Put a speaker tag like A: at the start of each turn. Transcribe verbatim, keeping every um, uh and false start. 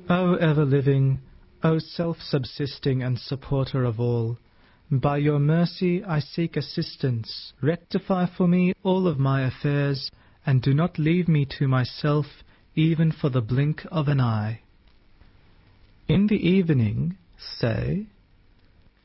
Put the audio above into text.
A: O ever-living, O self-subsisting and supporter of all, by your mercy I seek assistance. Rectify for me all of my affairs, and do not leave me to myself even for the blink of an eye. In the evening, say,